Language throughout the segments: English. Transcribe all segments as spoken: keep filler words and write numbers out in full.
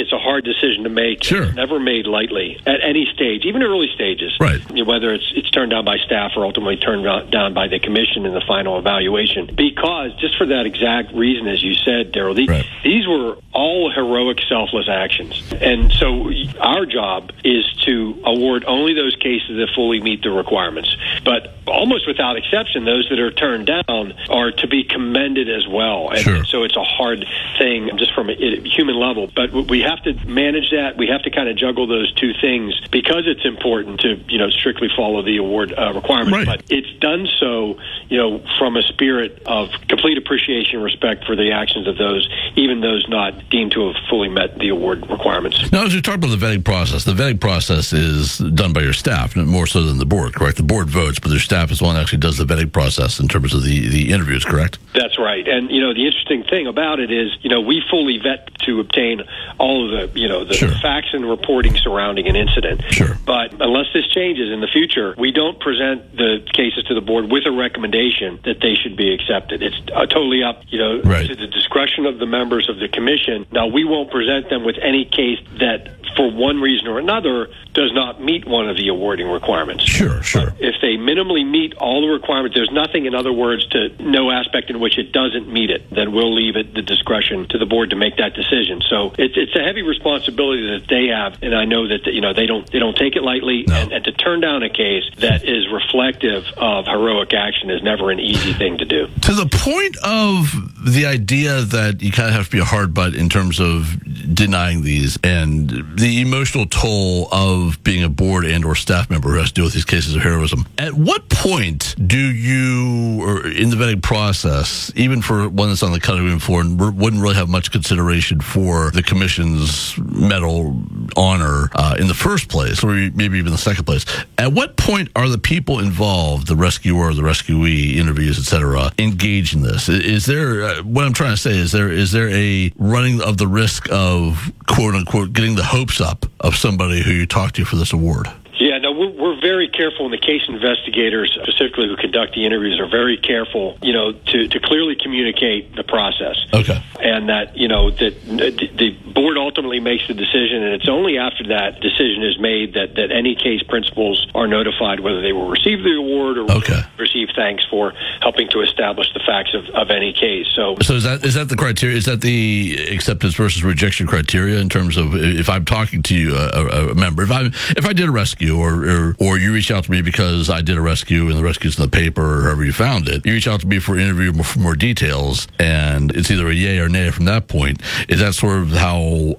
it's a hard decision to make. Sure. It's never made lightly at any stage, even early stages. Right. You know, whether it's it's turned down by staff or ultimately turned down by the commission in the final evaluation. Because, just for that exact reason, as you said, Daryl, these, right. these were all heroic, selfless actions. And so our job is to award only those cases that fully meet the requirements. But almost without exception, those that are turned down are to be commended as well. And sure. so it's a hard thing just from a human level. But we have to manage that. We have to kind of juggle those two things because it's important to, you know, strictly follow the award uh, requirements. Right. But it's done so, you know, from a spirit of complete appreciation and respect for the actions of those, even those not deemed to have fully met the award requirements. Now, as we talk about the vetting process, the vetting process is done by your staff, more so than the board, correct? The board votes, but their staff is the one that actually does the vetting process in terms of the, the interviews, correct? That's right. And, you know, the interesting thing about it is, you know, we fully vet to obtain all of the, you know, the sure. facts and reporting surrounding an incident. Sure. But unless this changes in the future, we don't present the cases to the board with a recommendation that they should be accepted. It's uh, totally up, you know, right. to the discretion of the members of the commission. Now, we won't present them with any case that, for one reason or another, does not meet one of the awarding requirements. Sure, sure. But if they minimally meet all the requirements, there's nothing, in other words, to no aspect in which it doesn't meet it, then we'll leave it the discretion to the board to make that decision. So it's it's a heavy responsibility that they have, and I know that, you know, they don't they don't take it lightly. No. And, and to turn down a case that is reflective of heroic action is never an easy thing to do. To the point of the idea that you kind of have to be a hard butt in terms of denying these, and the emotional toll of being a board and or staff member who has to deal with these cases of heroism. At what point do you, or in the vetting process, even for one that's on the cutting room floor and wouldn't really have much consideration for the commission's medal honor uh, in the first place, or maybe even the second place, at what point are the people involved, the rescuer, the rescuee, interviews, et cetera, engaged in this? Is there, uh, what I'm trying to say, is there is there a running of the risk of, quote unquote, getting the hopes up of somebody who you talk to for this award? Yeah, no, we're, we're very careful, and the case investigators, specifically who conduct the interviews, are very careful, you know, to, to clearly communicate the process. Okay. And that, you know, that the board ultimately makes the decision, and it's only after that decision is made that, that any case principals are notified whether they will receive the award or okay. receive thanks for helping to establish the facts of, of any case. So, so is that is that the criteria? Is that the acceptance versus rejection criteria in terms of if I'm talking to you, a, a member, if I if I did a rescue, Or, or or you reach out to me because I did a rescue and the rescue's in the paper or however you found it. You reach out to me for an interview for more details, and it's either a yay or nay from that point. Is that sort of how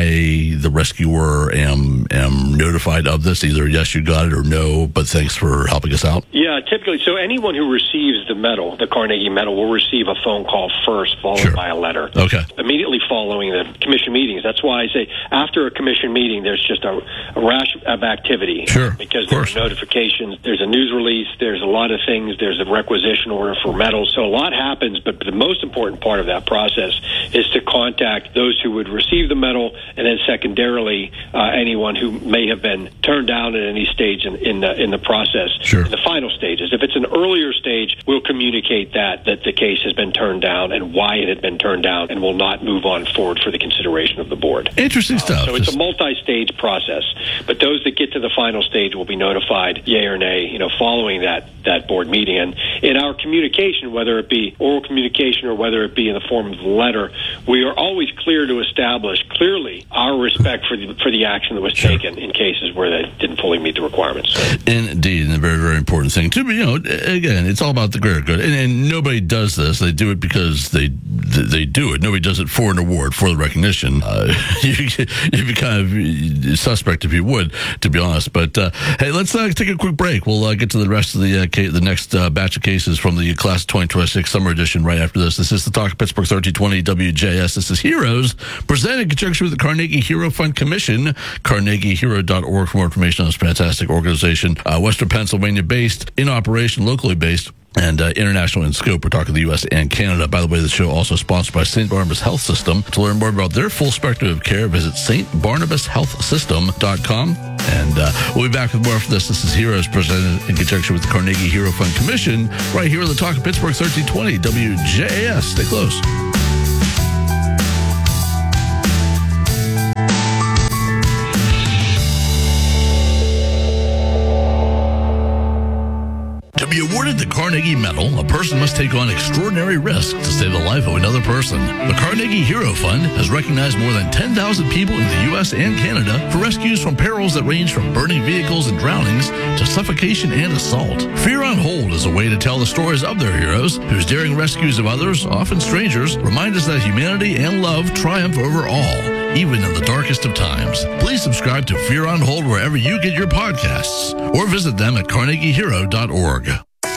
I, the rescuer, am am notified of this? Either yes, you got it, or no, but thanks for helping us out? Yeah, typically. So anyone who receives the medal, the Carnegie Medal, will receive a phone call first, followed sure. by a letter. Okay. Immediately following the commission meetings. That's why I say after a commission meeting, there's just a, a rash of activity. Sure. Because there's notifications, there's a news release, there's a lot of things, there's a requisition order for medals. So a lot happens, but the most important part of that process is to contact those who would receive the medal, and then secondarily, uh, anyone who may have been turned down at any stage in, in, the, in the process, sure. in the final stages. If it's an earlier stage, we'll communicate that, that the case has been turned down and why it had been turned down, and will not move on forward for the consideration of the board. Interesting stuff. Uh, so it's a multi-stage process, but those that get to the final stage will be notified, yay or nay, you know, following that, that board meeting. And in our communication, whether it be oral communication or whether it be in the form of a letter, we are always clear to establish clearly our respect for the, for the action that was sure. taken in cases where they didn't fully meet the requirements. Indeed, and a very, very important thing too. But, you know, again, it's all about the greater good. And, and nobody does this. They do it because they they do it. Nobody does it for an award, for the recognition. Uh, you, you'd be kind of suspect if you would, to be honest. But, uh, hey, let's uh, take a quick break. We'll uh, get to the rest of the uh, case, the next uh, batch of cases from the class of twenty twenty-six summer edition right after this. This is the Talk of Pittsburgh thirteen twenty W J S. This is Heroes, presented in conjunction with the Carnegie Hero Fund Commission, carnegie hero dot org for more information on this fantastic organization. Uh, Western Pennsylvania based, in operation, locally based, and uh, international in scope. We're talking the U S and Canada. By the way, the show also sponsored by Saint Barnabas Health System. To learn more about their full spectrum of care, visit s t barnabas health system dot com. And uh, we'll be back with more for this. This is Heroes, presented in conjunction with the Carnegie Hero Fund Commission, right here on the Talk of Pittsburgh thirteen twenty W J S. Stay close. To be awarded the Carnegie Medal, a person must take on extraordinary risks to save the life of another person. The Carnegie Hero Fund has recognized more than ten thousand people in the U S and Canada for rescues from perils that range from burning vehicles and drownings to suffocation and assault. Fear on Hold is a way to tell the stories of their heroes, whose daring rescues of others, often strangers, remind us that humanity and love triumph over all, even in the darkest of times. Please subscribe to Fear on Hold wherever you get your podcasts, or visit them at carnegie hero dot org.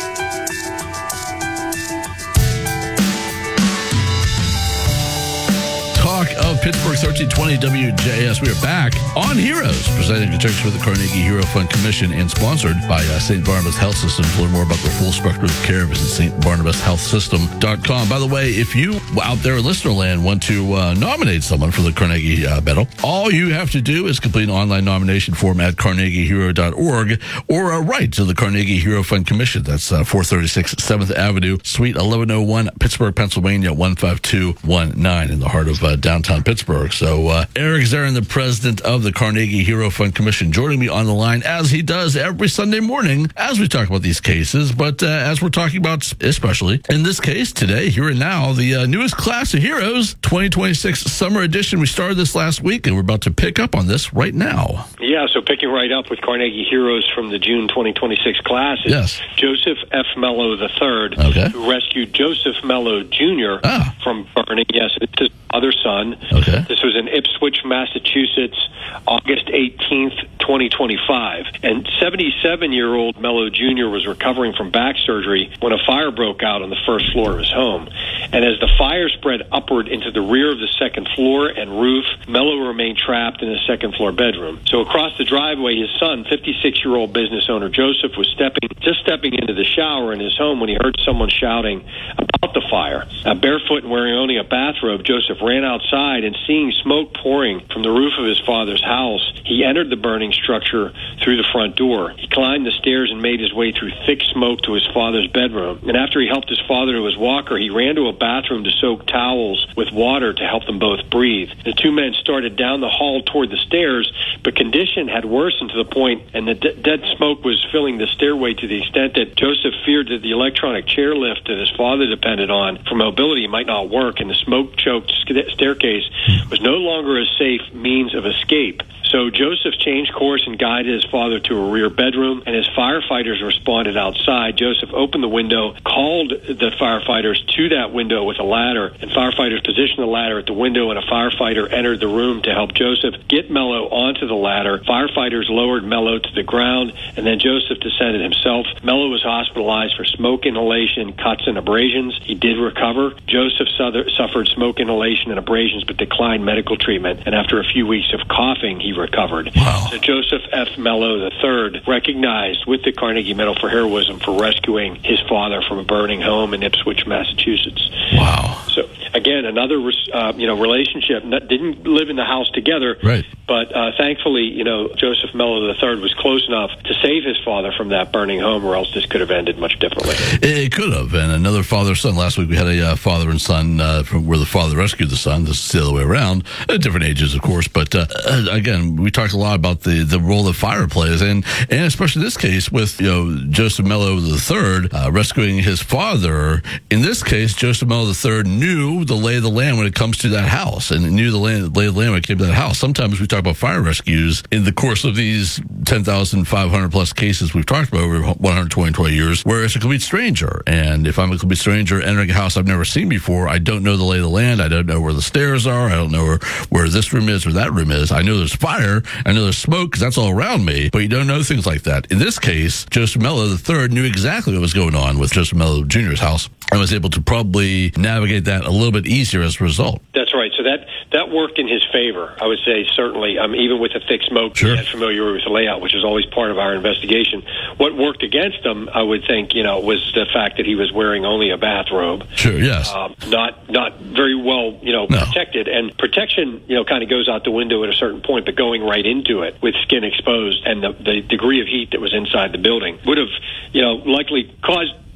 Talk of Pittsburgh, thirteen twenty W J S. We are back on Heroes, presenting in conjunction with the Carnegie Hero Fund Commission and sponsored by uh, Saint Barnabas Health System. To learn more about the full spectrum of care, visit st barnabas health system dot com. By the way, if you out there in listener land want to uh, nominate someone for the Carnegie uh, Medal, all you have to do is complete an online nomination form at carnegie hero dot org or uh, write to the Carnegie Hero Fund Commission. That's uh, four thirty-six seventh Avenue, Suite eleven oh one, Pittsburgh, Pennsylvania, one five two one nine, in the heart of uh, downtown Pittsburgh. So uh, Eric Zarin, the president of the Carnegie Hero Fund Commission, joining me on the line as he does every Sunday morning as we talk about these cases. But uh, as we're talking about, especially in this case today, here and now, the uh, newest class of heroes, twenty twenty-six Summer Edition. We started this last week, and we're about to pick up on this right now. Yeah, so picking right up with Carnegie Heroes from the June twenty twenty-six class is yes. Joseph F. Mello the third, okay. who rescued Joseph Mello Junior Ah. from burning. Yes, it's his other son. Okay. This was in Ipswich, Massachusetts, August eighteenth, twenty twenty-five. And seventy-seven-year-old Mello Junior was recovering from back surgery when a fire broke out on the first floor of his home. And as the fire spread upward into the rear of the second floor and roof, Mello remained trapped in his second-floor bedroom. So across the driveway, his son, fifty-six-year-old business owner Joseph, was stepping just stepping into the shower in his home when he heard someone shouting about the fire. Uh, barefoot and wearing only a bathrobe, Joseph ran outside, and seeing smoke pouring from the roof of his father's house, he entered the burning structure through the front door. He climbed the stairs and made his way through thick smoke to his father's bedroom. And after he helped his father to his walker, he ran to a bathroom to soak towels with water to help them both breathe. The two men started down the hall toward the stairs, but condition had worsened to the point, and the d- dead smoke was filling the stairway to the extent that Joseph feared that the electronic chairlift that his father depended on for mobility might not work, and the smoke-choked st- staircase was no longer a safe means of escape. So Joseph changed course and guided his father to a rear bedroom, and as firefighters responded outside, Joseph opened the window, called the firefighters to that window with a ladder, and firefighters positioned the ladder at the window, and a firefighter entered the room to help Joseph get Mello onto the ladder. Firefighters lowered Mello to the ground, and then Joseph descended himself. Mello was hospitalized for smoke inhalation, cuts, and abrasions. He did recover. Joseph suffered smoke inhalation and abrasions but declined medical treatment, and after a few weeks of coughing, he recovered. Wow. So Joseph F. Mello the third, recognized with the Carnegie Medal for heroism for rescuing his father from a burning home in Ipswich, Massachusetts. Wow. So again, another uh, you know relationship. Not, didn't live in the house together, right? But uh, thankfully, you know, Joseph Mello the third was close enough to save his father from that burning home, or else this could have ended much differently. It could have. And another father-son. Last week we had a uh, father and son uh, from where the father rescued the son. This is the other way around. At different ages, of course. But uh, again, we talked a lot about the, the role that fire plays, and and especially in this case with you know Joseph Mello the third uh, rescuing his father. In this case, Joseph Mello the third knew the lay of the land when it comes to that house, and knew the lay, lay of the land when it came to that house. Sometimes we talk about fire rescues in the course of these ten thousand five hundred plus cases we've talked about over one hundred twenty years, where it's a complete stranger. And if I'm a complete stranger entering a house I've never seen before, I don't know the lay of the land. I don't know where the stairs are. I don't know where, where this room is or that room is. I know there's fire. I know there's smoke because that's all around me, but you don't know things like that. In this case, Joseph Mello the third knew exactly what was going on with Joseph Mello Junior's house and was able to probably navigate that a little bit easier as a result. That's right. So that that worked in his favor, I would say, certainly. Um, even with the thick smoke, sure. He had familiar with the layout, which is always part of our investigation. What worked against him, I would think, you know, was the fact that he was wearing only a bathrobe. Sure, yes. Um, not not very well, you know, no. protected. And protection, you know, kind of goes out the window at a certain point, but going right into it with skin exposed and the, the degree of heat that was inside the building would have, you know, likely caused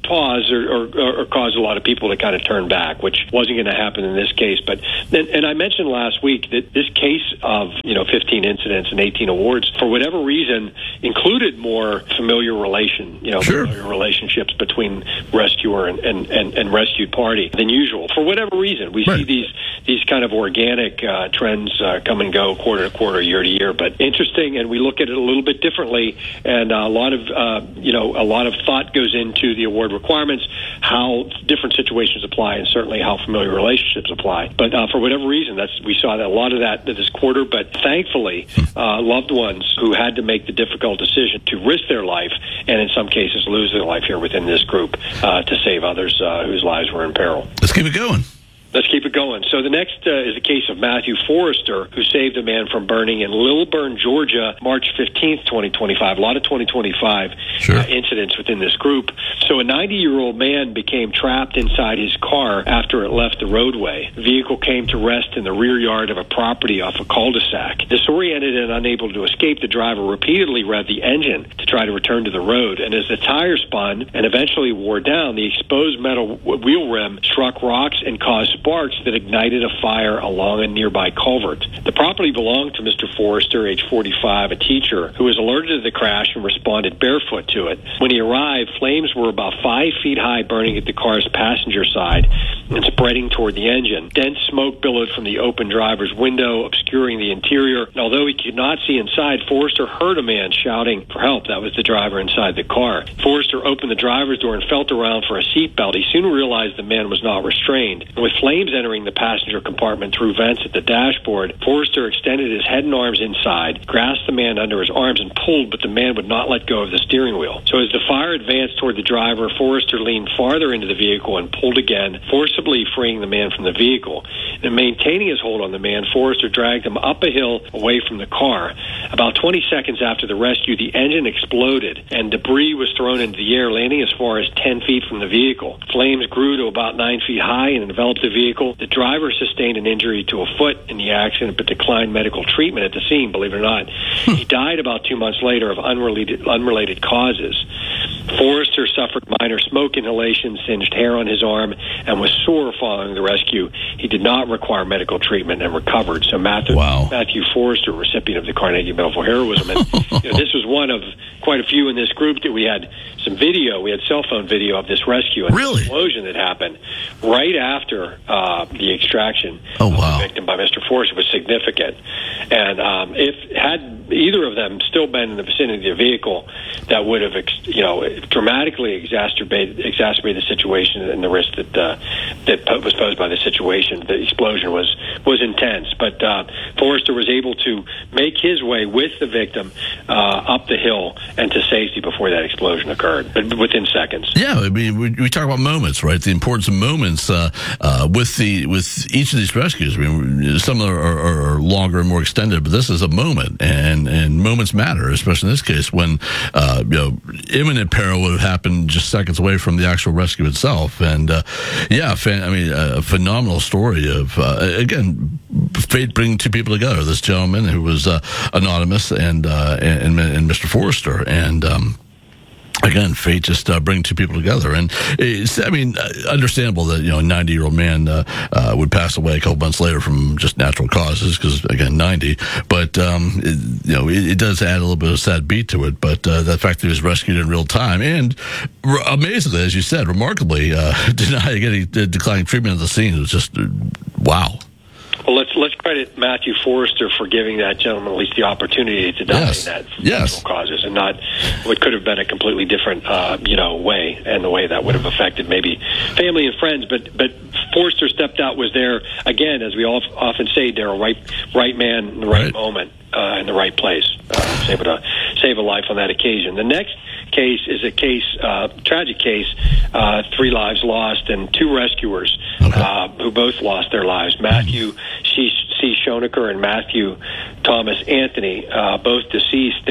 pause or, or, or cause a lot of people to kind of turn back, which wasn't going to happen in this case. But and, and I mentioned last week that this case of you know fifteen incidents and eighteen awards, for whatever reason, included more familiar relation, you know, sure. familiar relationships between rescuer and, and, and, and rescued party than usual. For whatever reason, we right. see these these kind of organic uh, trends uh, come and go quarter to quarter, year to year. But interesting, and we look at it a little bit differently. And uh, a lot of uh, you know a lot of thought goes into the award requirements, how different situations apply, and certainly how familiar relationships apply. But uh, for whatever reason, that's we saw that a lot of that this quarter. But thankfully, uh, loved ones who had to make the difficult decision to risk their life, and in some cases lose their life here within this group, uh, to save others uh, whose lives were in peril. Let's keep it going. Let's keep it going. So the next uh, is the case of Matthew Forrester, who saved a man from burning in Lilburn, Georgia, March fifteenth, twenty twenty-five. A lot of twenty twenty-five sure. uh, incidents within this group. So a ninety-year-old man became trapped inside his car after it left the roadway. The vehicle came to rest in the rear yard of a property off a cul-de-sac. Disoriented and unable to escape, the driver repeatedly revved the engine to try to return to the road. And as the tire spun and eventually wore down, the exposed metal wheel rim struck rocks and caused sparks that ignited a fire along a nearby culvert. The property belonged to Mister Forrester, age forty-five, a teacher, who was alerted to the crash and responded barefoot to it. When he arrived, flames were about five feet high, burning at the car's passenger side and spreading toward the engine. Dense smoke billowed from the open driver's window, obscuring the interior. And although he could not see inside, Forrester heard a man shouting for help. That was the driver inside the car. Forrester opened the driver's door and felt around for a seatbelt. He soon realized the man was not restrained. With flames entering the passenger compartment through vents at the dashboard, Forrester extended his head and arms inside, grasped the man under his arms and pulled, but the man would not let go of the steering wheel. So as the fire advanced toward the driver, Forrester leaned farther into the vehicle and pulled again, forcibly freeing the man from the vehicle. And maintaining his hold on the man, Forrester dragged him up a hill away from the car. About twenty seconds after the rescue, the engine exploded and debris was thrown into the air, landing as far as ten feet from the vehicle. Flames grew to about nine feet high and enveloped the vehicle. The driver sustained an injury to a foot in the accident, but declined medical treatment at the scene, believe it or not. He died about two months later of unrelated, unrelated causes. Forrester suffered minor smoke inhalation, singed hair on his arm, and was sore following the rescue. He did not require medical treatment and recovered. So Matthew, wow. Matthew Forrester, recipient of the Carnegie Medal for Heroism. And you know, this was one of quite a few in this group that we had some video. We had cell phone video of this rescue and really? the explosion that happened right after uh, the extraction oh, of wow. the victim by Mister Forrester was significant. And um, if had either of them still been in the vicinity of the vehicle, that would have, ex- you know, dramatically exacerbated exacerbated the situation and the risk that uh, that was posed by the situation. The explosion was was intense, but uh, Forrester was able to make his way with the victim uh, up the hill and to safety before that explosion occurred, but within seconds. Yeah, I mean, we, we talk about moments, right? The importance of moments uh, uh, with the with each of these rescues. I mean, some are, are, are longer and more extended, but this is a moment, and and moments matter, especially in this case when uh, you know imminent peril would have happened just seconds away from the actual rescue itself. And uh, yeah, fan, I mean, a phenomenal story of uh, again fate bringing two people together. This gentleman who was uh, anonymous and, uh, and and Mister Forrester, and um, again, fate just uh, bringing two people together. And it's, I mean, understandable that, you know, a ninety-year-old man uh, uh, would pass away a couple months later from just natural causes because, again, ninety. But, um, it, you know, it, it does add a little bit of a sad beat to it. But uh, the fact that he was rescued in real time and, r- amazingly, as you said, remarkably, uh, denying getting uh, declining treatment at the scene was just, uh, wow. Well, let's let's credit Matthew Forrester for giving that gentleman at least the opportunity to die yes. in that yes. natural causes, and not what could have been a completely different, uh, you know, way, and the way that would have affected maybe family and friends. But but Forrester stepped out, was there again, as we all often say, Darryl, right right man in the right, right. moment, uh, in the right place, uh, was able to save a life on that occasion. The next case is a case, uh, tragic case, uh, three lives lost and two rescuers okay. uh, who both lost their lives. Matthew C. C. Schoenecker and Matthew Thomas Anthony, uh, both deceased. They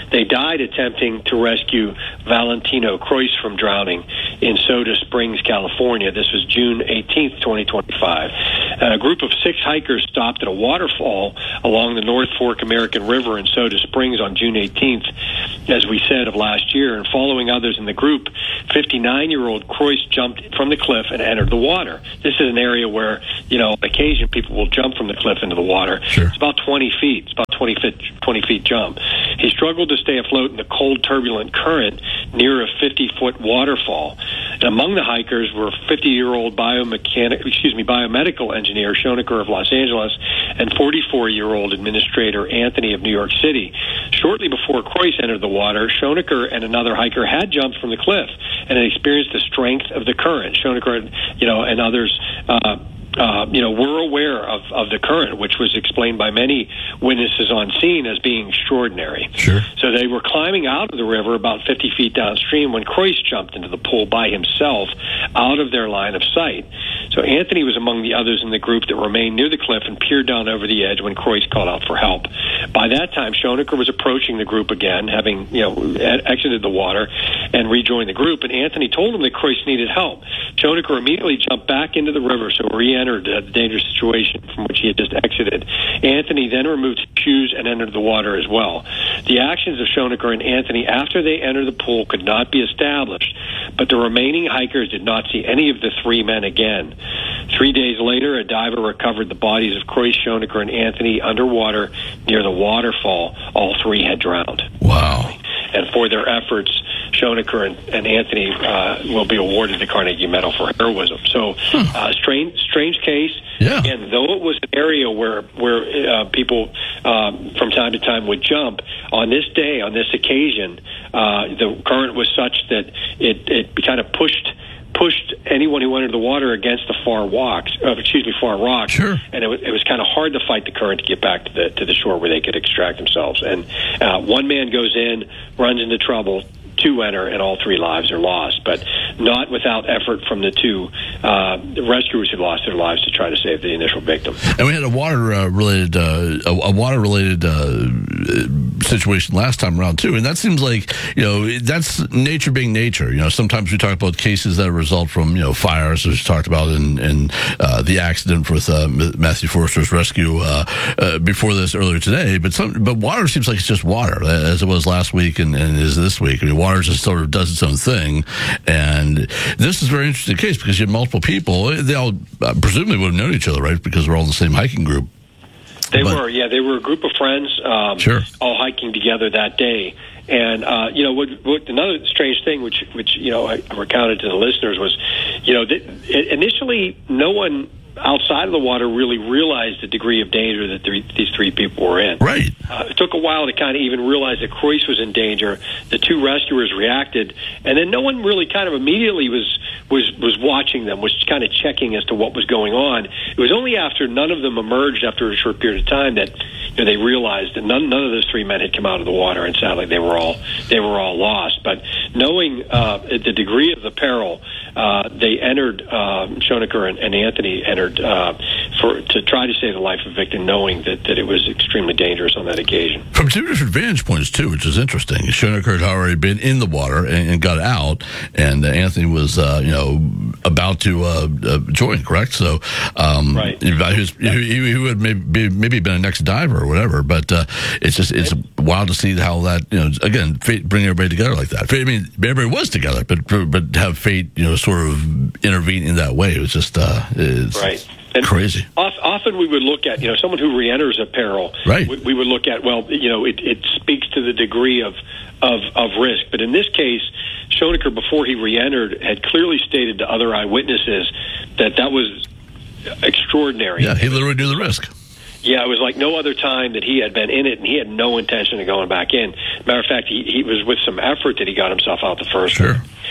They died attempting to rescue Valentino Croix from drowning in Soda Springs, California. This was June eighteenth, twenty twenty-five. A group of six hikers stopped at a waterfall along the North Fork American River in Soda Springs on June eighteenth, as we said, of last year. And following others in the group, fifty-nine-year-old Croix jumped from the cliff and entered the water. This is an area where, you know, on occasion people will jump from the cliff into the water. Sure. It's about twenty feet. It's about twenty feet, twenty feet jump. He struggled to stay afloat in the cold, turbulent current near a fifty-foot waterfall. And among the hikers were fifty-year-old biomechanic, excuse me, biomedical engineer Schoenecker of Los Angeles and forty-four-year-old administrator Anthony of New York City. Shortly before Croix entered the water, Schoenecker and another hiker had jumped from the cliff and had experienced the strength of the current. Schoenecker, you know, and others, uh, uh, you know, were aware of, of the current, which was explained by many witnesses on scene as being extraordinary. Sure. So they were climbing out of the river about fifty feet downstream when Croix jumped into the pool by himself out of their line of sight. So Anthony was among the others in the group that remained near the cliff and peered down over the edge when Croix called out for help. By that time, Schoenecker was approaching the group again, having, you know, exited the water and rejoined the group, and Anthony told him that Croix needed help. Schoenecker immediately jumped back into the river, so re-entered the dangerous situation from which he had just exited. Anthony then removed his shoes and entered the water as well. The actions of Schoenecker and Anthony after they entered the pool could not be established, but the remaining hikers did not see any of the three men again. Three days later, a diver recovered the bodies of Croix, Schoenecker, and Anthony underwater near the waterfall. All three had drowned. Wow. And for their efforts, Schoenecker and, and Anthony uh, will be awarded the Carnegie Medal for heroism. So, uh, strange, strange case. Yeah. And though it was an area where where uh, people um, from time to time would jump, on this day, on this occasion, uh, the current was such that it it kind of pushed. pushed anyone who entered the water against the far rocks, uh, excuse me, far rocks. Sure. And it was, it was kind of hard to fight the current to get back to the to the shore where they could extract themselves. And uh, one man goes in, runs into trouble, two enter, and all three lives are lost. But not without effort from the two uh, rescuers who lost their lives to try to save the initial victim. And we had a water uh, related uh, a, a water related uh, situation last time around too, and that seems like, you know, that's nature being nature. You know, sometimes we talk about cases that result from, you know, fires, as we talked about in, in uh, the accident with uh, Matthew Forster's rescue uh, uh, before this earlier today. But some, but water seems like it's just water, as it was last week and, and is this week. I mean, water just sort of does its own thing, and this is a very interesting case because you have multiple people. They all uh, presumably would have known each other, right? Because we're all in the same hiking group. They but, were, yeah, they were a group of friends, um, sure. all hiking together that day. And uh, you know, what, what another strange thing, which which you know I recounted to the listeners, was, you know, th- initially no one outside of the water really realized the degree of danger that three, these three people were in. Right. Uh, it took a while to kind of even realize that Croix was in danger. The two rescuers reacted, and then no one really kind of immediately was was was watching them, was kind of checking as to what was going on. It was only after none of them emerged after a short period of time that, you know, they realized that none none of those three men had come out of the water, and sadly they were all they were all lost. But knowing uh, the degree of the peril, uh, they entered. Um, Schoenecker and, and Anthony entered uh, for to try to save the life of a victim, knowing that, that it was extremely dangerous on that occasion. From two different vantage points too, which is interesting. Schoenecker had already been in the water and, and got out, and uh, Anthony was, uh, you know, about to uh, uh, join. Correct. So, um, right. He, was, he, he, he would maybe maybe been a next diver or whatever. But uh, it's just it's wild to see how that, you know, again, fate bring everybody together like that. Fate, I mean, everybody was together, but but have fate, you know, sort of intervene in that way. It was just uh, it's right. And crazy. Often we would look at, you know, someone who re-enters a peril, right. we, we would look at, well, you know, it, it speaks to the degree of, of, of risk. But in this case, Schoenecker, before he re-entered, had clearly stated to other eyewitnesses that that was extraordinary. Yeah, he literally knew the risk. Yeah, it was like no other time that he had been in it, and he had no intention of going back in. Matter of fact, he, he was with some effort that he got himself out the first sure. one.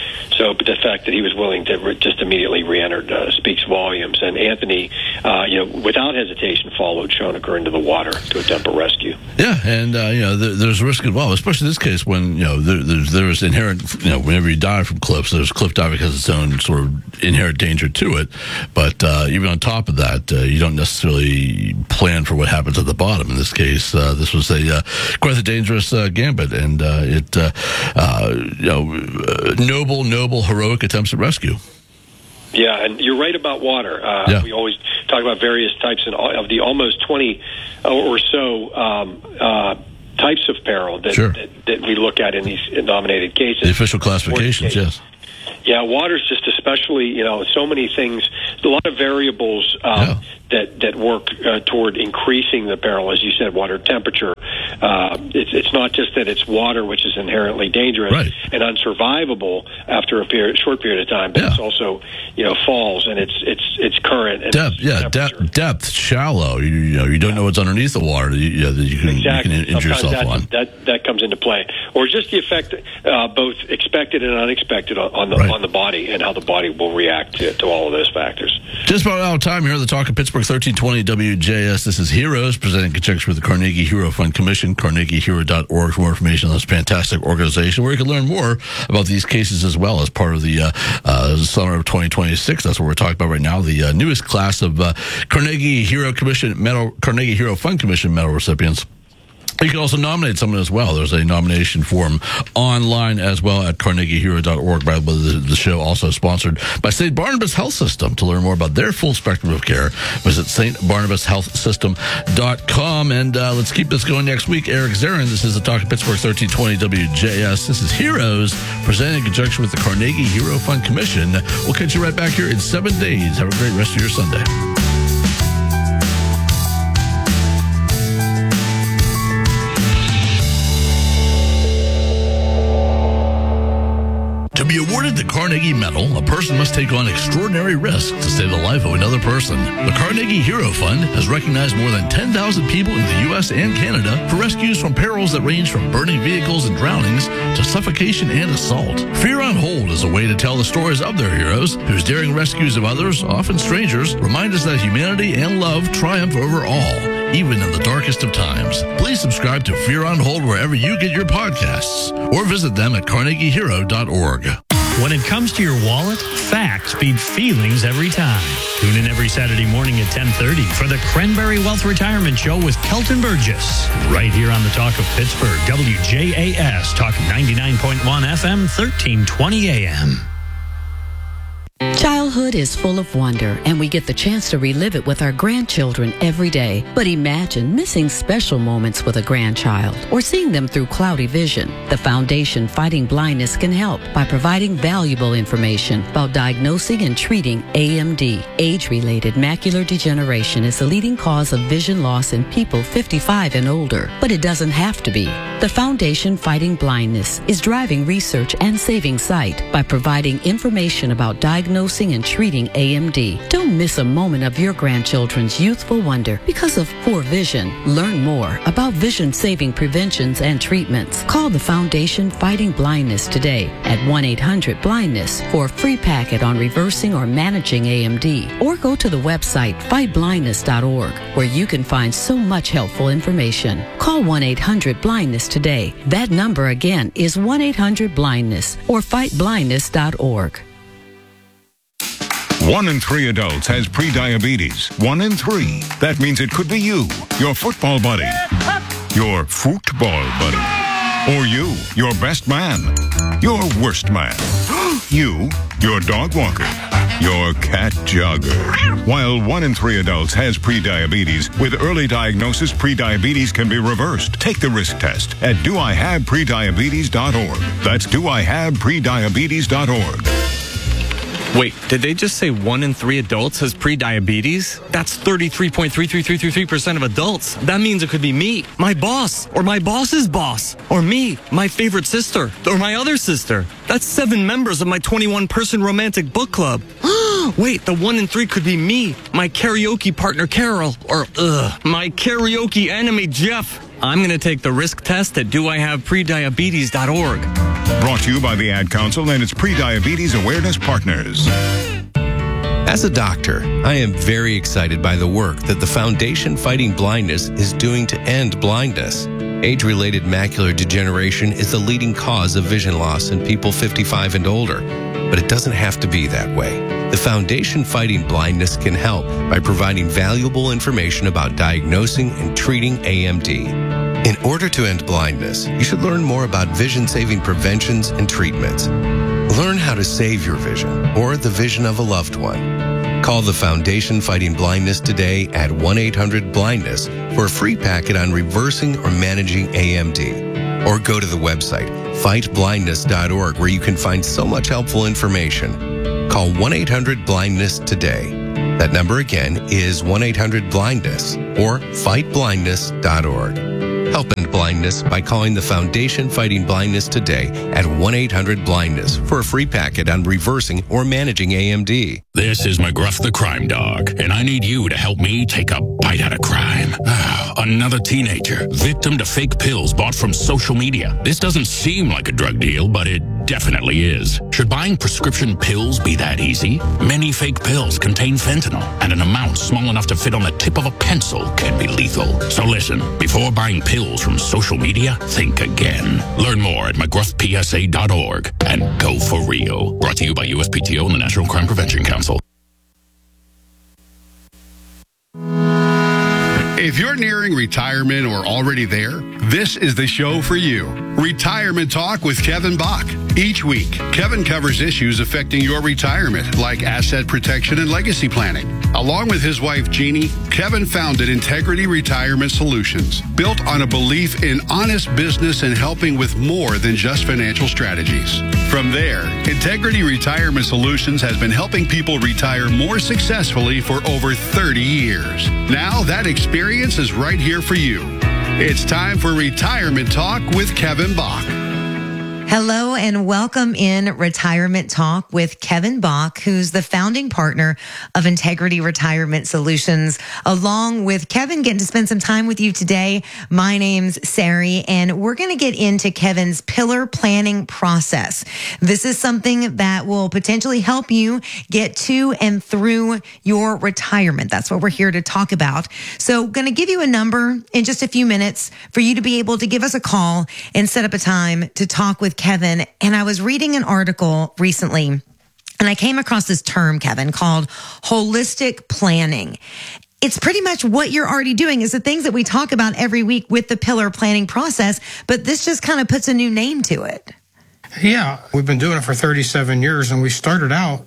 So but the fact that he was willing to re- just immediately re-enter uh, speaks volumes. And Anthony, uh, you know, without hesitation, followed Schoenecker into the water to attempt a rescue. Yeah, and uh, you know, there, there's risk involved, especially in this case when you know there, there's there's inherent, you know, whenever you dive from cliffs, there's cliff diving has its own sort of inherent danger to it. But uh, even on top of that, uh, you don't necessarily plan for what happens at the bottom. In this case, uh, this was a uh, quite a dangerous uh, gambit, and uh, it uh, uh, you know uh, noble, noble, heroic attempts at rescue. Yeah, and you're right about water. Uh, yeah. We always talk about various types of the almost twenty or so um, uh, types of peril that, sure. that, that we look at in these nominated cases. The official classifications, yes. Yeah, water's just especially, you know, so many things, a lot of variables um, yeah. that, that work uh, toward increasing the peril. As you said, water temperature. Uh, it's, it's not just that it's water, which is inherently dangerous right. and unsurvivable after a period, short period of time, but yeah. it's also, you know, falls and it's it's it's current. And depth, it's yeah, depth, depth, shallow. You, you know, you don't know what's underneath the water. You, you know, that you can, exactly. you can injure Sometimes yourself that, on. That that comes into play, or just the effect, uh, both expected and unexpected, on, on the right. on the body and how the body will react to, to all of those factors. Just about out of time here on the Talk of Pittsburgh, thirteen twenty W J S. This is Heroes, presenting in conjunction with the Carnegie Hero Fund Commission, carnegie hero dot org for more information on this fantastic organization, where you can learn more about these cases as well as part of the uh, uh, summer of twenty twenty-six. That's what we're talking about right now, the uh, newest class of uh, Carnegie Hero Commission Medal, Carnegie Hero Fund Commission medal recipients. You can also nominate someone as well. There's a nomination form online as well at carnegie hero dot org. By the way, the, the show also sponsored by Saint Barnabas Health System. To learn more about their full spectrum of care, visit st barnabas health system dot com. And uh, let's keep this going next week. Eric Zarin, this is the Talk of Pittsburgh, thirteen twenty W J S. This is Heroes, presented in conjunction with the Carnegie Hero Fund Commission. We'll catch you right back here in seven days. Have a great rest of your Sunday. To be awarded the Carnegie Medal, a person must take on extraordinary risks to save the life of another person. The Carnegie Hero Fund has recognized more than ten thousand people in the U S and Canada for rescues from perils that range from burning vehicles and drownings to suffocation and assault. Fear on Hold is a way to tell the stories of their heroes, whose daring rescues of others, often strangers, remind us that humanity and love triumph over all, even in the darkest of times. Please subscribe to Fear on Hold wherever you get your podcasts, or visit them at carnegie hero dot org. When it comes to your wallet, facts beat feelings every time. Tune in every Saturday morning at ten thirty for the Cranberry Wealth Retirement Show with Kelton Burgess. Right here on the Talk of Pittsburgh, W J A S, Talk ninety-nine point one F M, thirteen twenty A M. Childhood is full of wonder, and we get the chance to relive it with our grandchildren every day. But imagine missing special moments with a grandchild or seeing them through cloudy vision. The Foundation Fighting Blindness can help by providing valuable information about diagnosing and treating A M D. Age-related macular degeneration is the leading cause of vision loss in people fifty-five and older, but it doesn't have to be. The Foundation Fighting Blindness is driving research and saving sight by providing information about diagnosing and treating A M D. Don't miss a moment of your grandchildren's youthful wonder because of poor vision. Learn more about vision-saving preventions and treatments. Call the Foundation Fighting Blindness today at one eight hundred blindness for a free packet on reversing or managing A M D. Or go to the website fight blindness dot org, where you can find so much helpful information. Call one eight hundred blindness today. That number again is one eight hundred blindness or fight blindness dot org. One in three adults has prediabetes. One in three. That means it could be you, your football buddy, your football buddy, or you, your best man, your worst man, you, your dog walker, your cat jogger. While one in three adults has prediabetes, with early diagnosis, prediabetes can be reversed. Take the risk test at do I have prediabetes dot org. That's do I have prediabetes dot org. Wait, did they just say one in three adults has prediabetes? That's thirty-three point three three three three three percent of adults. That means it could be me, my boss, or my boss's boss, or me, my favorite sister, or my other sister. That's seven members of my twenty-one person romantic book club. Wait, the one in three could be me, my karaoke partner Carol, or ugh, my karaoke enemy Jeff. I'm going to take the risk test at do I have prediabetes dot org. Brought to you by the Ad Council and its Prediabetes Awareness Partners. As a doctor, I am very excited by the work that the Foundation Fighting Blindness is doing to end blindness. Age-related macular degeneration is the leading cause of vision loss in people fifty-five and older, but it doesn't have to be that way. The Foundation Fighting Blindness can help by providing valuable information about diagnosing and treating A M D. In order to end blindness, you should learn more about vision-saving preventions and treatments. Learn how to save your vision or the vision of a loved one. Call the Foundation Fighting Blindness today at one eight hundred blindness for a free packet on reversing or managing A M D. Or go to the website fight blindness dot org where you can find so much helpful information. Call one eight hundred blindness today. That number again is one eight hundred blindness or fight blindness dot org. Help end blindness by calling the Foundation Fighting Blindness today at one eight hundred blindness for a free packet on reversing or managing A M D. This is McGruff the Crime Dog, and I need you to help me take a bite out of crime. Another teenager, victim to fake pills bought from social media. This doesn't seem like a drug deal, but it definitely is. Should buying prescription pills be that easy? Many fake pills contain fentanyl, and an amount small enough to fit on the tip of a pencil can be lethal. So listen, before buying pills from social media, think again. Learn more at mcgruff p s a dot org and go for real. Brought to you by U S P T O and the National Crime Prevention Council. If you're nearing retirement or already there, this is the show for you. Retirement Talk with Kevin Bach. Each week, Kevin covers issues affecting your retirement, like asset protection and legacy planning. Along with his wife, Jeannie, Kevin founded Integrity Retirement Solutions, built on a belief in honest business and helping with more than just financial strategies. From there, Integrity Retirement Solutions has been helping people retire more successfully for over thirty years. Now that experience is right here for you. It's time for Retirement Talk with Kevin Bach. Hello and welcome in Retirement Talk with Kevin Bach, who's the founding partner of Integrity Retirement Solutions. Along with Kevin, getting to spend some time with you today. My name's Sari, and we're going to get into Kevin's pillar planning process. This is something that will potentially help you get to and through your retirement. That's what we're here to talk about. So going to give you a number in just a few minutes for you to be able to give us a call and set up a time to talk with Kevin. And I was reading an article recently, and I came across this term, Kevin, called holistic planning. It's pretty much what you're already doing. Is the things that we talk about every week with the pillar planning process, but this just kind of puts a new name to it. Yeah, we've been doing it for thirty-seven years, and we started out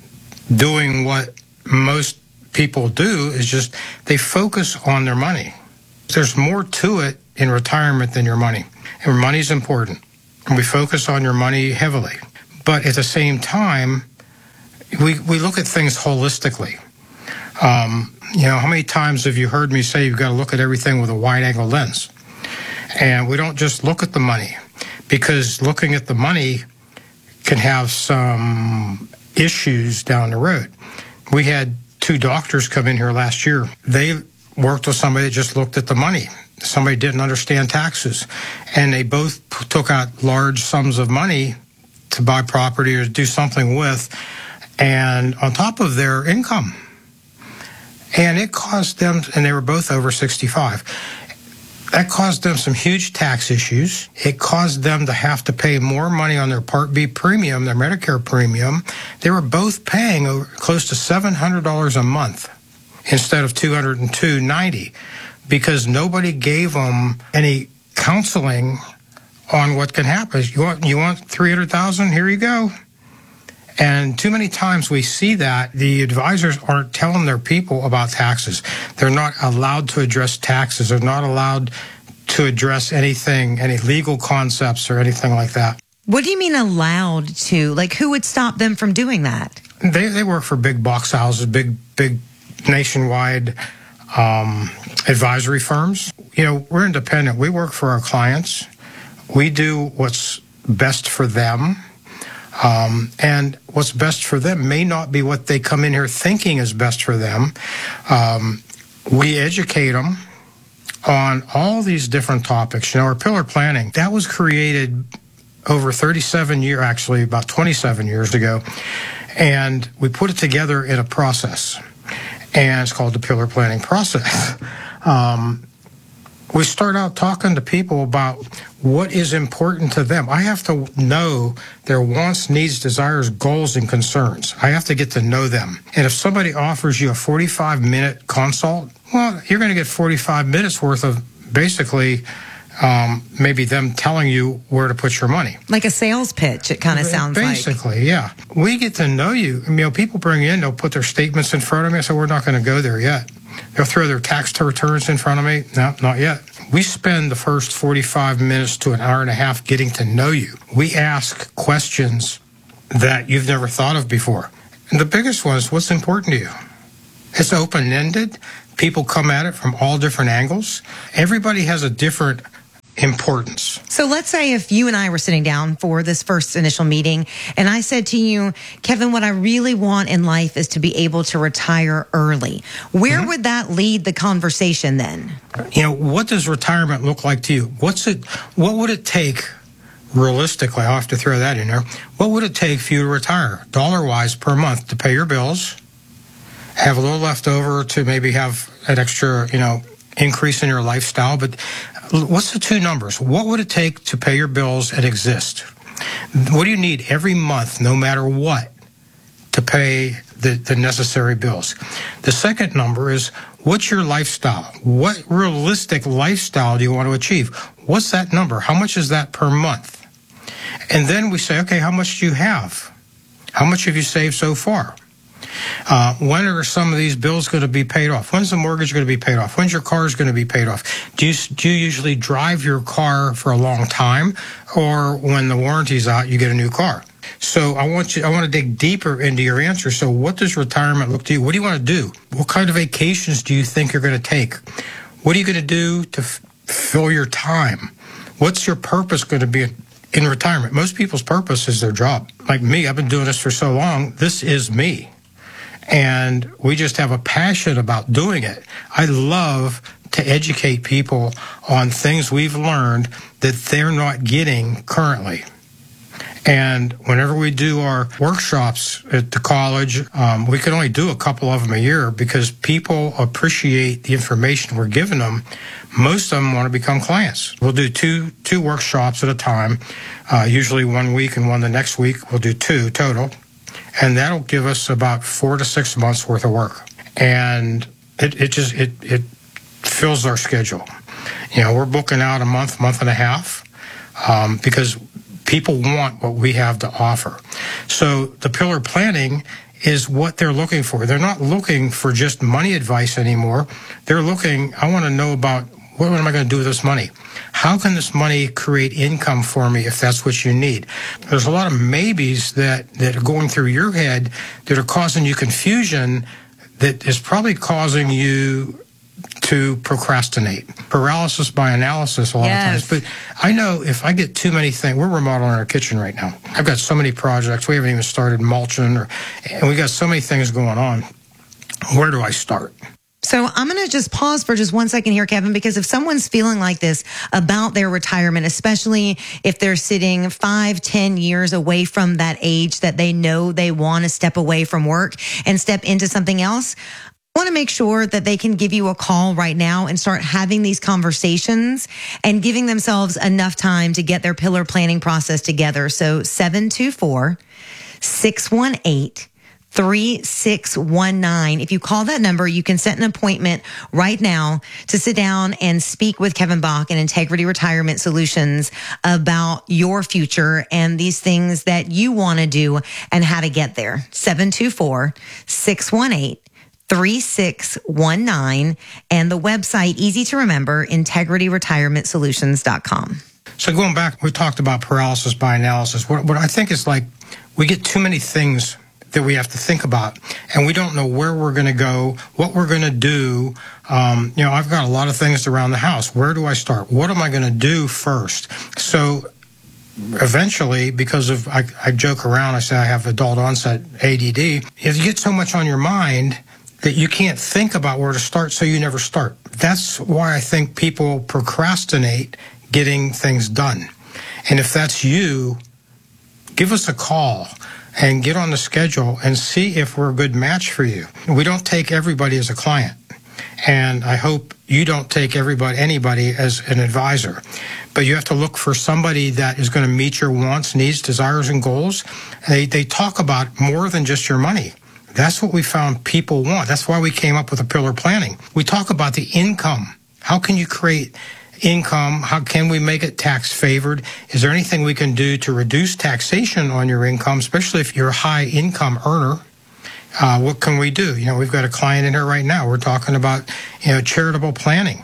doing what most people do, is just they focus on their money. There's more to it in retirement than your money. And money's important. And we focus on your money heavily. But at the same time, we we look at things holistically. Um, you know, how many times have you heard me say you've got to look at everything with a wide-angle lens? And we don't just look at the money, because looking at the money can have some issues down the road. We had two doctors come in here last year. They worked with somebody that just looked at the money. Somebody didn't understand taxes, and they both took out large sums of money to buy property or do something with, and on top of their income. And it caused them, and they were both over sixty-five, that caused them some huge tax issues. It caused them to have to pay more money on their Part B premium, their Medicare premium. They were both paying over, close to seven hundred dollars a month instead of two hundred two dollars and ninety cents. Because nobody gave them any counseling on what can happen. You want you want three hundred thousand dollars? Here you go. And too many times we see that the advisors aren't telling their people about taxes. They're not allowed to address taxes. They're not allowed to address anything, any legal concepts or anything like that. What do you mean allowed to? Like, who would stop them from doing that? They they work for big box houses, big big nationwide Um, advisory firms. You know, we're independent. We work for our clients. We do what's best for them. Um, and what's best for them may not be what they come in here thinking is best for them. Um, we educate them on all these different topics. You know, our pillar planning, that was created over thirty-seven years, actually about twenty-seven years ago, and we put it together in a process, and it's called the pillar planning process. Um, we start out talking to people about what is important to them. I have to know their wants, needs, desires, goals, and concerns. I have to get to know them. And if somebody offers you a forty-five minute consult, well, you're going to get forty-five minutes worth of basically um, maybe them telling you where to put your money. Like a sales pitch, it kind of sounds Basically, like. Basically, yeah. We get to know you. You know, people bring you in, they'll put their statements in front of me. I say, we're not going to go there yet. They'll throw their tax returns in front of me. No, not yet. We spend the first forty-five minutes to an hour and a half getting to know you. We ask questions that you've never thought of before. And the biggest one is, what's important to you? It's open-ended. People come at it from all different angles. Everybody has a different importance. So let's say if you and I were sitting down for this first initial meeting and I said to you, Kevin, what I really want in life is to be able to retire early. Where mm-hmm. would that lead the conversation then? You know, what does retirement look like to you? What's it, what would it take realistically? I'll have to throw that in there. What would it take for you to retire dollar wise per month to pay your bills, have a little left over to maybe have an extra, you know, increase in your lifestyle? But what's the two numbers? What would it take to pay your bills and exist? What do you need every month, no matter what, to pay the, the necessary bills? The second number is, what's your lifestyle? What realistic lifestyle do you want to achieve? What's that number? How much is that per month? And then we say, okay, how much do you have? How much have you saved so far? Uh, when are some of these bills going to be paid off? When's the mortgage going to be paid off? When's your car going to be paid off? Do you, do you usually drive your car for a long time, or when the warranty's out, you get a new car? So I want you, I want to dig deeper into your answer. So what does retirement look to you? What do you want to do? What kind of vacations do you think you're going to take? What are you going to do to f- fill your time? What's your purpose going to be in retirement? Most people's purpose is their job. Like me, I've been doing this for so long. This is me. And we just have a passion about doing it. I love to educate people on things we've learned that they're not getting currently. And whenever we do our workshops at the college, um, we can only do a couple of them a year because people appreciate the information we're giving them. Most of them want to become clients. We'll do two two workshops at a time, uh, usually one week and one the next week. We'll do two total. And that'll give us about four to six months worth of work. And it, it just, it, it fills our schedule. You know, we're booking out a month, month and a half, um, because people want what we have to offer. So the pillar planning is what they're looking for. They're not looking for just money advice anymore. They're looking, I want to know about, what am I going to do with this money? How can this money create income for me if that's what you need? There's a lot of maybes that, that are going through your head that are causing you confusion that is probably causing you to procrastinate. Paralysis by analysis a lot yes. of times. But I know if I get too many things, we're remodeling our kitchen right now. I've got so many projects. We haven't even started mulching, or, and we got so many things going on. Where do I start? So I'm going to just pause for just one second here, Kevin, because if someone's feeling like this about their retirement, especially if they're sitting five, ten years away from that age that they know they want to step away from work and step into something else, I want to make sure that they can give you a call right now and start having these conversations and giving themselves enough time to get their pillar planning process together. So seven two four, six one eight, three six one nine. If you call that number, you can set an appointment right now to sit down and speak with Kevin Bach and Integrity Retirement Solutions about your future and these things that you want to do and how to get there. seven two four, six one eight, three six one nine, and the website, easy to remember, integrity retirement solutions dot com. So going back, we talked about paralysis by analysis. What, what I think is like we get too many things that we have to think about, and we don't know where we're going to go, what we're going to do. Um, you know, I've got a lot of things around the house. Where do I start? What am I going to do first? So eventually, because of, I, I joke around, I say I have adult onset A D D. If you get so much on your mind that you can't think about where to start, so you never start. That's why I think people procrastinate getting things done. And if that's you, give us a call and get on the schedule and see if we're a good match for you. We don't take everybody as a client. And I hope you don't take everybody, anybody as an advisor. But you have to look for somebody that is going to meet your wants, needs, desires, and goals. They, they talk about more than just your money. That's what we found people want. That's why we came up with a pillar planning. We talk about the income. How can you create income? How can we make it tax favored? Is there anything we can do to reduce taxation on your income, especially if you're a high income earner? Uh, what can we do? You know, we've got a client in here right now. We're talking about, you know, charitable planning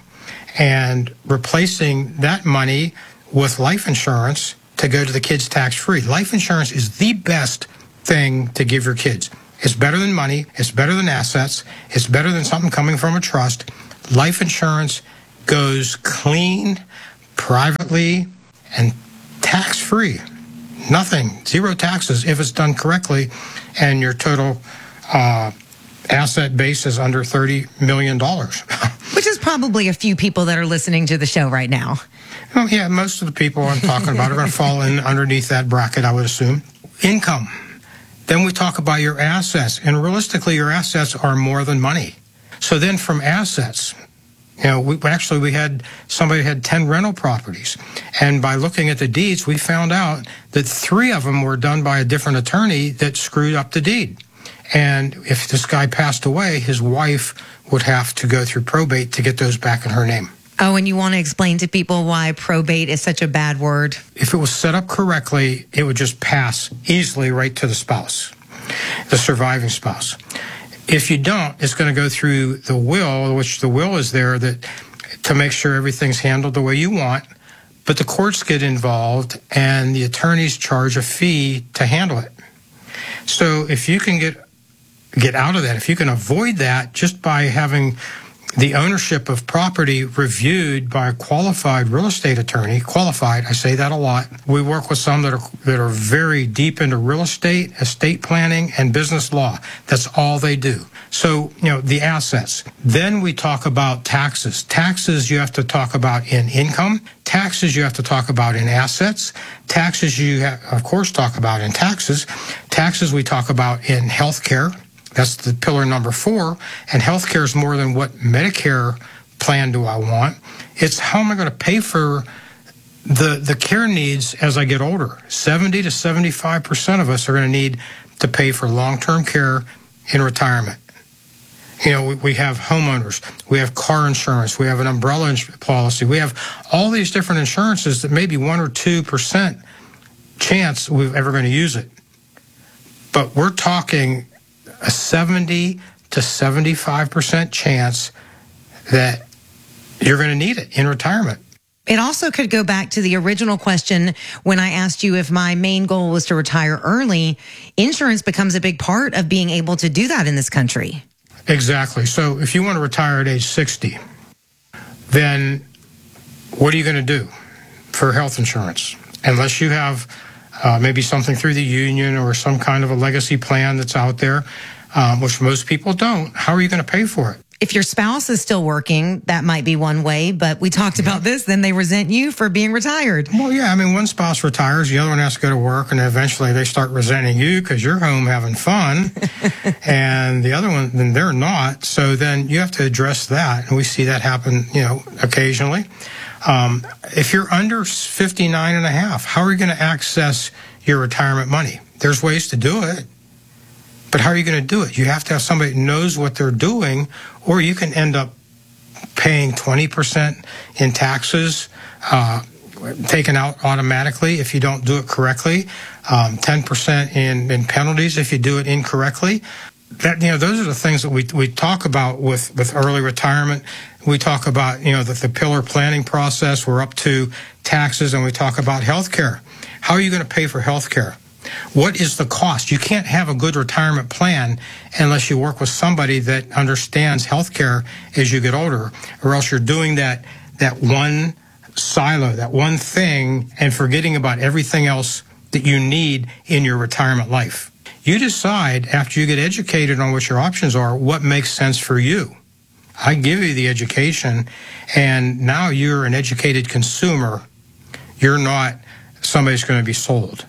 and replacing that money with life insurance to go to the kids tax free. Life insurance is the best thing to give your kids. It's better than money. It's better than assets. It's better than something coming from a trust. Life insurance goes clean, privately, and tax free. Nothing, zero taxes if it's done correctly, and your total uh, asset base is under thirty million dollars. Which is probably a few people that are listening to the show right now. Well, yeah, most of the people I'm talking about are going to fall in underneath that bracket, I would assume. Income. Then we talk about your assets, and realistically, your assets are more than money. So then from assets, you know, we actually we had somebody had ten rental properties, and by looking at the deeds, we found out that three of them were done by a different attorney that screwed up the deed. And if this guy passed away, his wife would have to go through probate to get those back in her name. Oh, and you want to explain to people why probate is such a bad word? If it was set up correctly, it would just pass easily right to the spouse, the surviving spouse. If you don't, it's going to go through the will, which the will is there that to make sure everything's handled the way you want. But the courts get involved, and the attorneys charge a fee to handle it. So if you can get get out of that, if you can avoid that just by having the ownership of property reviewed by a qualified real estate attorney, qualified, I say that a lot. We work with some that are that are very deep into real estate, estate planning, and business law. That's all they do. So, you know, the assets. Then we talk about taxes. Taxes you have to talk about in income. Taxes you have to talk about in assets. Taxes you, have, of course, talk about in taxes. Taxes we talk about in health care. That's the pillar number four. And healthcare is more than what Medicare plan do I want. It's how am I going to pay for the the care needs as I get older. seventy to seventy-five percent of us are going to need to pay for long-term care in retirement. You know, we, we have homeowners, we have car insurance, we have an umbrella policy, we have all these different insurances that maybe one or two percent chance we're ever going to use it. But we're talking a seventy to seventy-five percent chance that you're going to need it in retirement. It also could go back to the original question when I asked you if my main goal was to retire early. Insurance becomes a big part of being able to do that in this country. Exactly. So if you want to retire at age sixty, then what are you going to do for health insurance? Unless you have Uh, maybe something through the union or some kind of a legacy plan that's out there, um, which most people don't. How are you going to pay for it? If your spouse is still working, that might be one way, but we talked about this, then they resent you for being retired. Well, yeah, I mean, one spouse retires, the other one has to go to work, and eventually they start resenting you because you're home having fun, and the other one, then they're not. So then you have to address that, and we see that happen, you know, occasionally. Um, if you're under fifty-nine and a half, how are you going to access your retirement money? There's ways to do it, but how are you going to do it? You have to have somebody that knows what they're doing, or you can end up paying twenty percent in taxes, uh, taken out automatically if you don't do it correctly, um, ten percent in, in penalties if you do it incorrectly. That, you know, those are the things that we we talk about with, with early retirement. We talk about, you know, the, the pillar planning process. We're up to taxes, and we talk about health care. How are you going to pay for health care? What is the cost? You can't have a good retirement plan unless you work with somebody that understands health care as you get older, or else you're doing that that one silo, that one thing, and forgetting about everything else that you need in your retirement life. You decide, after you get educated on what your options are, what makes sense for you. I give you the education, and now you're an educated consumer. You're not somebody's going to be sold.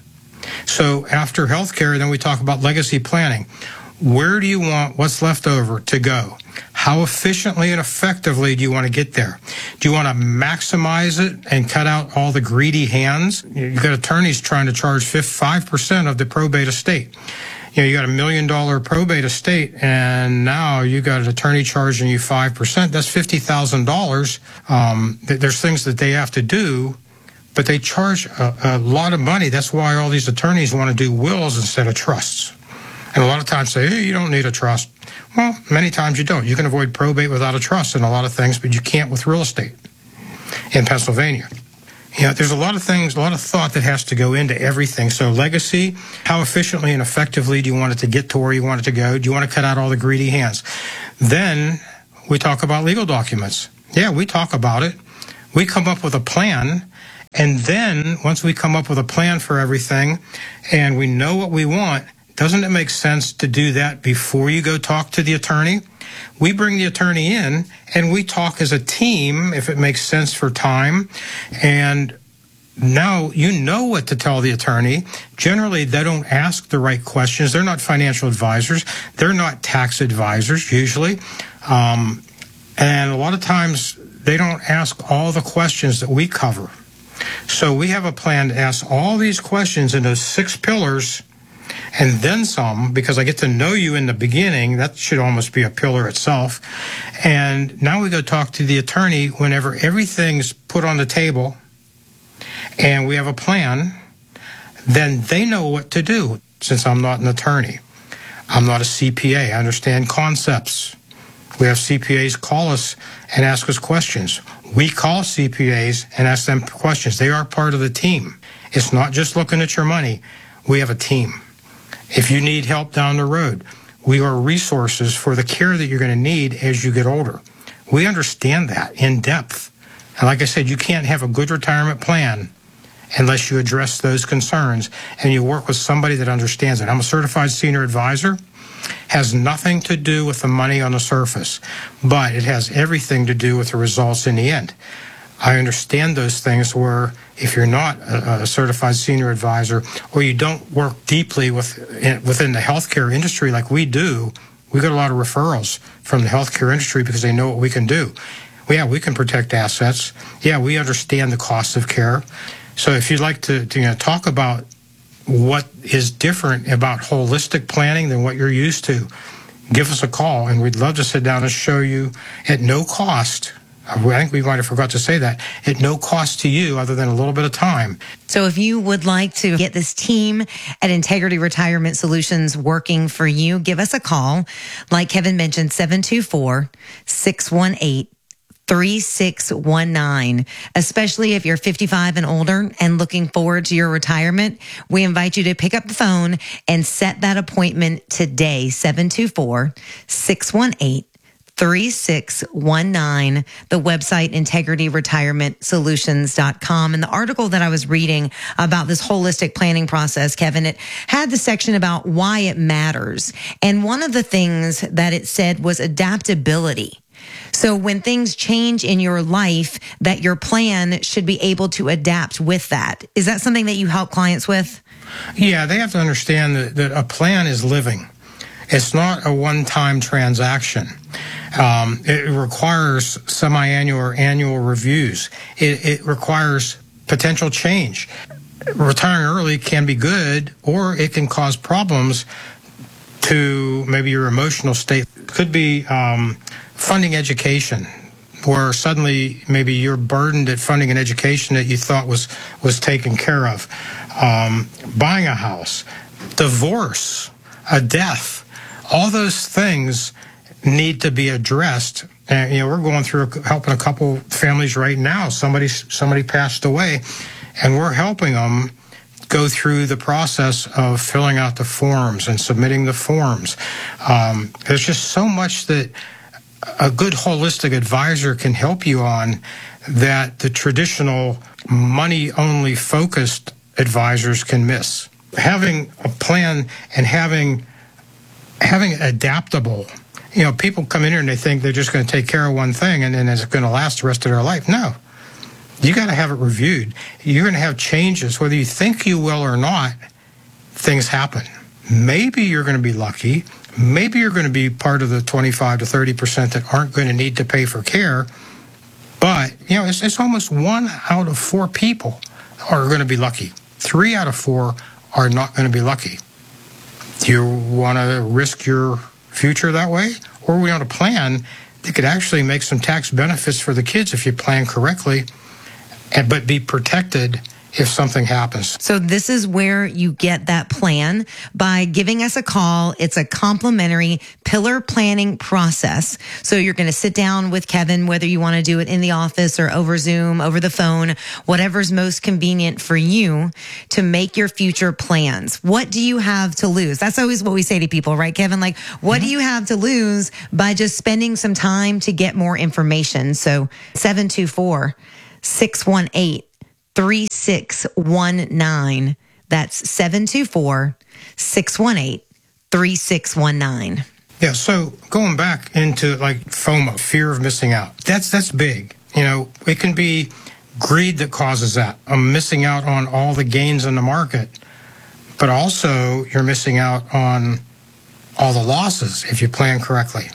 So after healthcare, then we talk about legacy planning. Where do you want what's left over to go? How efficiently and effectively do you want to get there? Do you want to maximize it and cut out all the greedy hands? You've got attorneys trying to charge five percent of the probate estate. You know, you got a million dollar probate estate, and now you got an attorney charging you five percent. That's fifty thousand dollars. Um, there's things that they have to do, but they charge a, a lot of money. That's why all these attorneys want to do wills instead of trusts. And a lot of times say, hey, you don't need a trust. Well, many times you don't. You can avoid probate without a trust in a lot of things, but you can't with real estate in Pennsylvania. You know, there's a lot of things, a lot of thought that has to go into everything. So legacy, how efficiently and effectively do you want it to get to where you want it to go? Do you want to cut out all the greedy hands? Then we talk about legal documents. Yeah, we talk about it. We come up with a plan. And then once we come up with a plan for everything and we know what we want, doesn't it make sense to do that before you go talk to the attorney? We bring the attorney in and we talk as a team if it makes sense for time. And now you know what to tell the attorney. Generally, they don't ask the right questions. They're not financial advisors. They're not tax advisors, usually. Um, and a lot of times, they don't ask all the questions that we cover. So we have a plan to ask all these questions in those six pillars and then some, because I get to know you in the beginning. That should almost be a pillar itself. And now we go talk to the attorney whenever everything's put on the table and we have a plan, then they know what to do. Since I'm not an attorney, I'm not a C P A. I understand concepts. We have C P As call us and ask us questions. We call C P As and ask them questions. They are part of the team. It's not just looking at your money. We have a team. If you need help down the road, we are resources for the care that you're going to need as you get older. We understand that in depth. And like I said, you can't have a good retirement plan unless you address those concerns and you work with somebody that understands it. I'm a certified senior advisor. Has nothing to do with the money on the surface, but it has everything to do with the results in the end. I understand those things where if you're not a, a certified senior advisor or you don't work deeply with within the healthcare industry like we do, we get a lot of referrals from the healthcare industry because they know what we can do. Well, yeah, we can protect assets. Yeah, we understand the cost of care. So if you'd like to, to you know, talk about what is different about holistic planning than what you're used to, give us a call, and we'd love to sit down and show you at no cost. I think we might have forgot to say that. At no cost to you other than a little bit of time. So if you would like to get this team at Integrity Retirement Solutions working for you, give us a call. Like Kevin mentioned, seven two four, six one eight, three six one nine. Especially if you're fifty-five and older and looking forward to your retirement, we invite you to pick up the phone and set that appointment today. seven two four, six one eight, three six one nine. The website, integrity retirement solutions dot com. And the article that I was reading about this holistic planning process, Kevin, it had the section about why it matters. And one of the things that it said was adaptability. So when things change in your life, that your plan should be able to adapt with that. Is that something that you help clients with? Yeah, they have to understand that, that a plan is living. It's not a one-time transaction. Um, it requires semi-annual or annual reviews. It, it requires potential change. Retiring early can be good, or it can cause problems to maybe your emotional state. It could be um, funding education, where suddenly maybe you're burdened at funding an education that you thought was, was taken care of. Um, buying a house, divorce, a death. All those things need to be addressed. And, you know, we're going through helping a couple families right now. Somebody somebody passed away, and we're helping them go through the process of filling out the forms and submitting the forms. Um, there's just so much that a good holistic advisor can help you on that the traditional money-only focused advisors can miss. Having a plan and having having it adaptable. You know, people come in here and they think they're just going to take care of one thing and then it's going to last the rest of their life. No. You got to have it reviewed. You're going to have changes. Whether you think you will or not, things happen. Maybe you're going to be lucky. Maybe you're going to be part of the twenty-five to thirty percent that aren't going to need to pay for care. But, you know, it's, it's almost one out of four people are going to be lucky. Three out of four are not going to be lucky. Do you want to risk your future that way? Or we want a plan that could actually make some tax benefits for the kids if you plan correctly, and but be protected if something happens. So this is where you get that plan by giving us a call. It's a complimentary pillar planning process. So you're going to sit down with Kevin, whether you want to do it in the office or over Zoom, over the phone, whatever's most convenient for you to make your future plans. What do you have to lose? That's always what we say to people, right, Kevin? Like, what mm-hmm. do you have to lose by just spending some time to get more information? So seven two four, six one eight, three six one nine. That's seven two four, six one eight, three six one nine. Yeah, so going back into like FOMO, fear of missing out, that's that's big. You know, it can be greed that causes that. I'm missing out on all the gains in the market, but also you're missing out on all the losses if you plan correctly.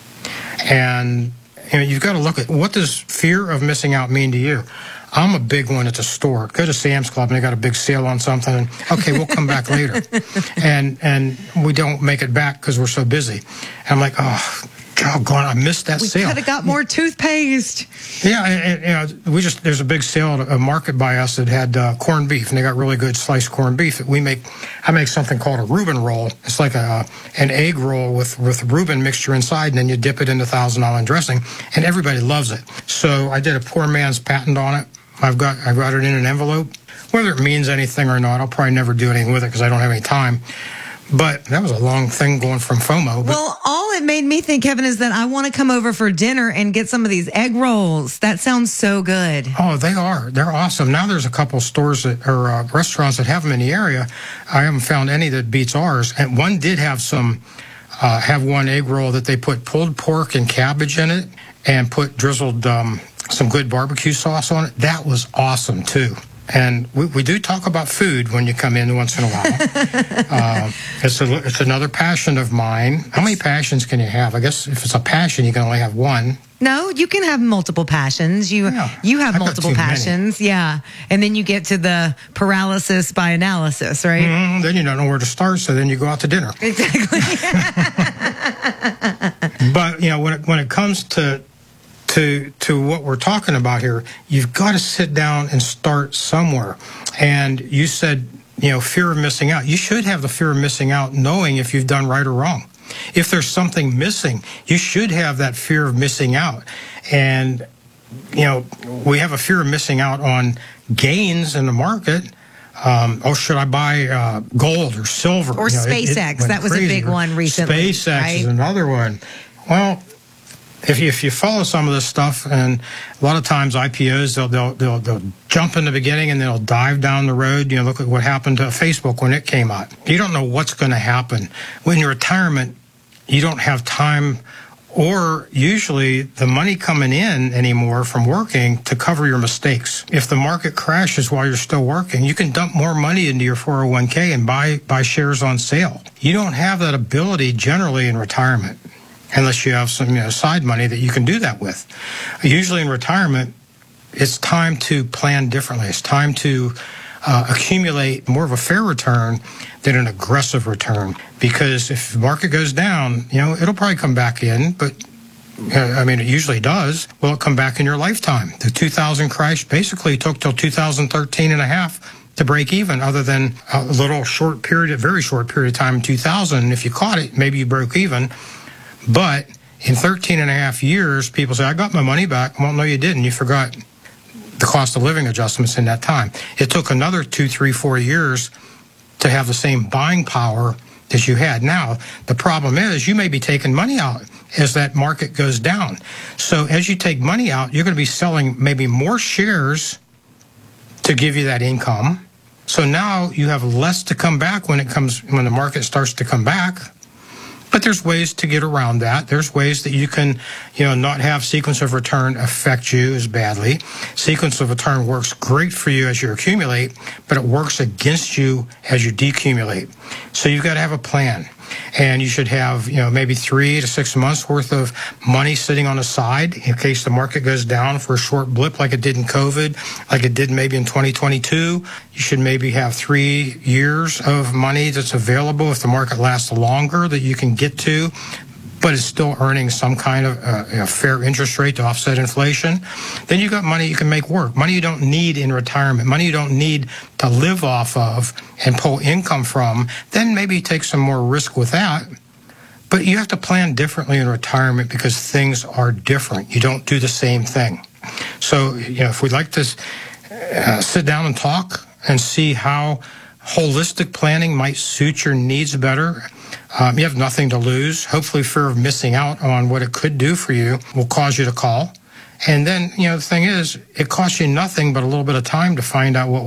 And you know, you've got to look at, what does fear of missing out mean to you? I'm a big one at the store. Go to Sam's Club and they got a big sale on something. And, okay, we'll come back later. And and we don't make it back because we're so busy. And I'm like, oh, doggone, I missed that we sale. We could have got more toothpaste. Yeah, and, and you know, we just, there's a big sale at a market by us that had uh, corned beef, and they got really good sliced corned beef. We make, I make something called a Reuben roll. It's like a an egg roll with, with Reuben mixture inside, and then you dip it in the Thousand Island dressing, and everybody loves it. So I did a poor man's patent on it. I've got I got it in an envelope. Whether it means anything or not, I'll probably never do anything with it because I don't have any time. But that was a long thing going from FOMO. But well, all it made me think, Kevin, is that I want to come over for dinner and get some of these egg rolls. That sounds so good. Oh, they are. They're awesome. Now there's a couple stores that or uh, restaurants that have them in the area. I haven't found any that beats ours. And one did have some, uh, have one egg roll that they put pulled pork and cabbage in it and put drizzled um, some good barbecue sauce on it. That was awesome, too. And we, we do talk about food when you come in once in a while. uh, it's, a, it's another passion of mine. How many passions can you have? I guess if it's a passion, you can only have one. No, you can have multiple passions. You yeah, you have multiple passions. Many. Yeah. And then you get to the paralysis by analysis, right? Mm, then you don't know where to start, so then you go out to dinner. Exactly. But, you know, when it, when it comes to To, to what we're talking about here, you've got to sit down and start somewhere. And you said, you know, fear of missing out. You should have the fear of missing out knowing if you've done right or wrong. If there's something missing, you should have that fear of missing out. And, you know, we have a fear of missing out on gains in the market. Um, oh, should I buy uh, gold or silver? Or you know, SpaceX. It, it that was crazy. A big one recently. SpaceX right? is another one. Well, If you, if you follow some of this stuff, and a lot of times I P Os, they'll, they'll, they'll, they'll jump in the beginning and they'll dive down the road. You know, look at what happened to Facebook when it came out. You don't know what's going to happen. When you're in retirement, you don't have time or usually the money coming in anymore from working to cover your mistakes. If the market crashes while you're still working, you can dump more money into your four oh one k and buy, buy shares on sale. You don't have that ability generally in retirement, unless you have some you know, side money that you can do that with. Usually in retirement, it's time to plan differently. It's time to uh, accumulate more of a fair return than an aggressive return. Because if the market goes down, you know, it'll probably come back in, but uh, I mean, it usually does. Will it come back in your lifetime? The two thousand crash basically took till two thousand thirteen and a half to break even, other than a little short period, a very short period of time in two thousand. And if you caught it, maybe you broke even. But in thirteen and a half years, people say, I got my money back. Well, no, you didn't. You forgot the cost of living adjustments in that time. It took another two, three, four years to have the same buying power that you had. Now, the problem is you may be taking money out as that market goes down. So as you take money out, you're going to be selling maybe more shares to give you that income. So now you have less to come back when it comes, when the market starts to come back. But there's ways to get around that. There's ways that you can, you know, not have sequence of return affect you as badly. Sequence of return works great for you as you accumulate, but it works against you as you decumulate. So you've got to have a plan. And you should have, you know, maybe three to six months worth of money sitting on the side in case the market goes down for a short blip like it did in COVID, like it did maybe in twenty twenty-two. You should maybe have three years of money that's available if the market lasts longer that you can get to, but it's still earning some kind of uh, you know, fair interest rate to offset inflation. Then you got money you can make work, money you don't need in retirement, money you don't need to live off of and pull income from. Then maybe take some more risk with that. But you have to plan differently in retirement because things are different. You don't do the same thing. So, you know, if we'd like to uh, sit down and talk and see how holistic planning might suit your needs better, Um, you have nothing to lose. Hopefully fear of missing out on what it could do for you will cause you to call. And then, you know, the thing is, it costs you nothing but a little bit of time to find out what